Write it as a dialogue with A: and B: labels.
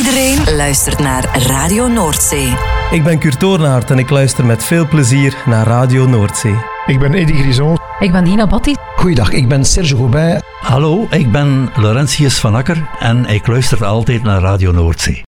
A: Iedereen luistert naar Radio Noordzee.
B: Ik ben Kurt Toornaert en ik luister met veel plezier naar Radio Noordzee.
C: Ik ben Eddy Grison.
D: Ik ben Hina Batti.
E: Goeiedag, ik ben Serge Goubin.
F: Hallo, ik ben Laurentius van Akker en ik luister altijd naar Radio Noordzee.